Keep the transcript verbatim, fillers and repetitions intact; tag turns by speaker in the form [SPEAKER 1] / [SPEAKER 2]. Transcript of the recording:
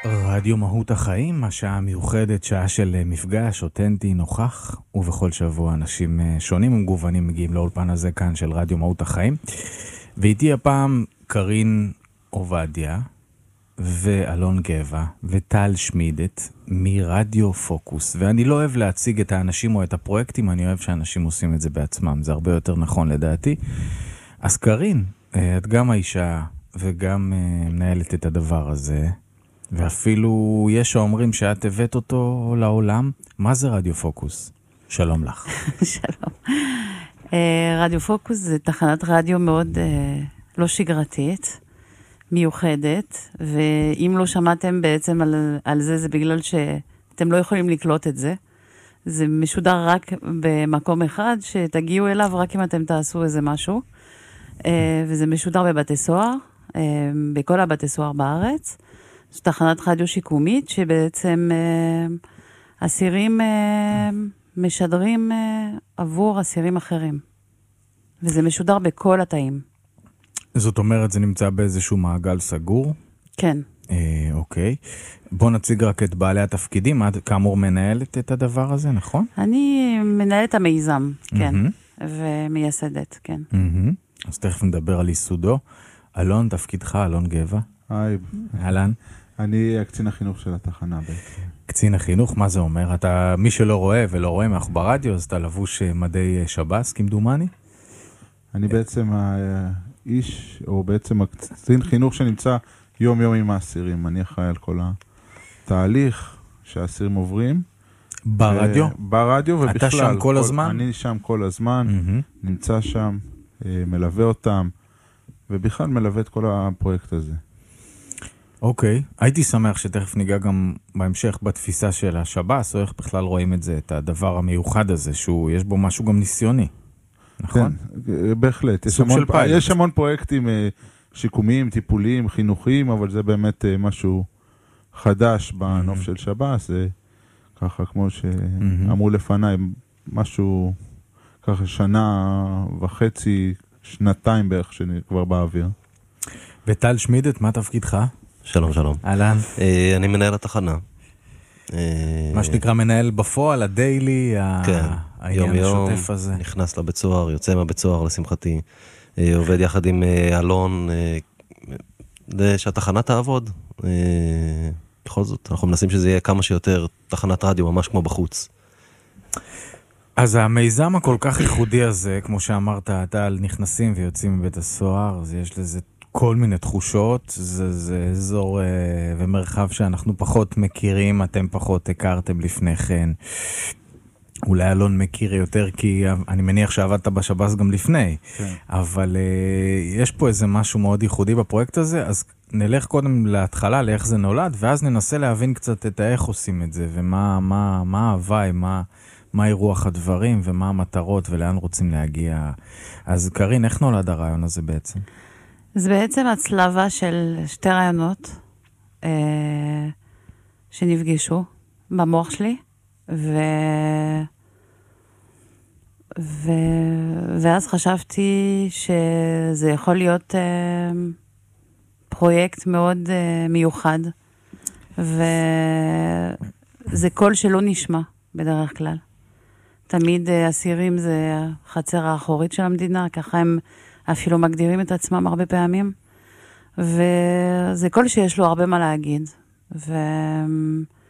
[SPEAKER 1] רדיו מהות החיים, השעה המיוחדת, שעה של מפגש אותנטי נוכח, ובכל שבוע אנשים שונים ומגוונים מגיעים לאולפן הזה כאן של רדיו מהות החיים. ואיתי הפעם קרין עובדיה ואלון גבע וטל שמידת מרדיו פוקוס. ואני לא אוהב להציג את האנשים או את הפרויקטים, אני אוהב שאנשים עושים את זה בעצמם, זה הרבה יותר נכון לדעתי. אז קרין, את גם האישה וגם מנהלת את הדבר הזה, ואפילו יש שאומרים שאת הבאת אותו לעולם. מה זה רדיו פוקוס? שלום לך.
[SPEAKER 2] שלום. רדיו פוקוס זה תחנת רדיו מאוד לא שגרתית, מיוחדת, ואם לא שמעתם בעצם על, על זה, זה בגלל שאתם לא יכולים לקלוט את זה. זה משודר רק במקום אחד, שתגיעו אליו רק אם אתם תעשו איזה משהו. וזה משודר בבתי סוהר, בכל הבתי סוהר בארץ. זו תחנת רדיו שיקומית, שבעצם אה, אסירים אה, משדרים אה, עבור אסירים אחרים. וזה משודר בכל התאים.
[SPEAKER 1] זאת אומרת, זה נמצא באיזשהו מעגל סגור?
[SPEAKER 2] כן.
[SPEAKER 1] אה, אוקיי. בוא נציג רק את בעלי התפקידים. את כאמור מנהלת את הדבר הזה, נכון?
[SPEAKER 2] אני מנהלת המיזם, כן. Mm-hmm. ומייסדת, כן.
[SPEAKER 1] Mm-hmm. אז תכף נדבר על ייסודו. אלון, תפקידך, אלון גבע.
[SPEAKER 3] היי.
[SPEAKER 1] אהלן.
[SPEAKER 3] אני קצין החינוך של התחנה בעצם.
[SPEAKER 1] קצין החינוך, מה זה אומר? אתה, מי שלא רואה ולא רואה מאנחנו ברדיו, אז אתה לבוש מדי שב"ס, כמדומני?
[SPEAKER 3] אני בעצם האיש, או בעצם הקצין חינוך שנמצא יום יום עם האסירים. אני אחראי על כל התהליך שהאסירים עוברים.
[SPEAKER 1] ברדיו?
[SPEAKER 3] ברדיו ובכלל.
[SPEAKER 1] אתה שם כל הזמן?
[SPEAKER 3] אני שם כל הזמן, נמצא שם, מלווה אותם, ובכלל מלווה את כל הפרויקט הזה.
[SPEAKER 1] אוקיי, הייתי שמח שתכף ניגע גם בהמשך בתפיסה של השב"ס, או איך בכלל רואים את זה, את הדבר המיוחד הזה, שיש בו משהו גם ניסיוני, נכון?
[SPEAKER 3] כן, בהחלט. יש המון, יש המון פרויקטים שיקומיים, טיפוליים, חינוכיים, אבל זה באמת משהו חדש בנוף mm-hmm. של שב"ס, זה ככה כמו שאמרו mm-hmm. לפניי, משהו ככה שנה וחצי, שנתיים בערך שכבר באוויר.
[SPEAKER 1] וטל שמידת, מה תפקידך?
[SPEAKER 4] שלום, שלום.
[SPEAKER 1] אהלן.
[SPEAKER 4] אני מנהל התחנה.
[SPEAKER 1] מה שנקרא מנהל בפועל, הדיילי, העניין השוטף הזה.
[SPEAKER 4] נכנס לבית סוהר, יוצא מהבית סוהר לשמחתי, עובד יחד עם אלון, שהתחנה תעבוד. בכל זאת, אנחנו מנסים שזה יהיה כמה שיותר תחנת רדיו, ממש כמו בחוץ.
[SPEAKER 1] אז המיזם הכל כך ייחודי הזה, כמו שאמרת, אתה נכנסים ויוצאים מבית הסוהר, אז יש לזה כל מיני תחושות, זה, זה אזור אה, ומרחב שאנחנו פחות מכירים, אתם פחות הכרתם לפני כן. אולי אלון מכיר יותר, כי אני מניח שעבדת בשב"ס גם לפני, כן. אבל אה, יש פה איזה משהו מאוד ייחודי בפרויקט הזה, אז נלך קודם להתחלה, לאיך זה נולד, ואז ננסה להבין קצת את איך עושים את זה, ומה מה, מה ההוואי, מה, מה אירוח הדברים, ומה המטרות, ולאן רוצים להגיע. אז קרין, איך נולד הרעיון הזה בעצם?
[SPEAKER 2] זה בעצם הצלבה של שתי רעיונות אה, שנפגשו במוח שלי, ו... ו... ואז חשבתי שזה יכול להיות אה, פרויקט מאוד אה, מיוחד, וזה קול שלא נשמע בדרך כלל. תמיד אה, אסירים זה החצר האחורית של המדינה, ככה הם אפילו מגדירים את עצמם הרבה פעמים, וזה קול שיש לו הרבה מה להגיד, ו...